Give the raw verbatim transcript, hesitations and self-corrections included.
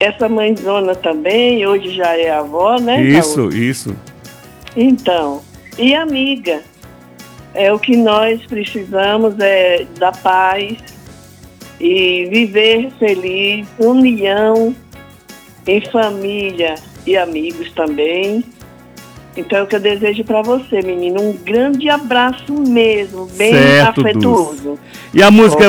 essa mãezona também, hoje já é avó, né? Isso, Raul? isso. Então, e amiga, é o que nós precisamos é da paz e viver feliz, união em família e amigos também. Então, é o que eu desejo para você, menino, um grande abraço mesmo, bem Certo, Dulce. afetuoso. E a música